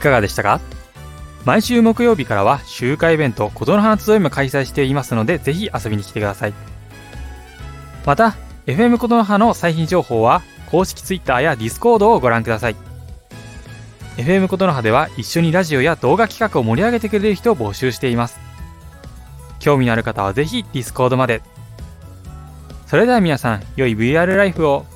かがでしたか？毎週木曜日からは集会イベント琴の花集いも開催していますので、ぜひ遊びに来てください。また FM 琴の葉の最新情報は公式 Twitter や Discord をご覧ください。 FM 琴の葉では一緒にラジオや動画企画を盛り上げてくれる人を募集しています。興味のある方はぜひ Discord まで。それでは皆さん、良い VR ライフを。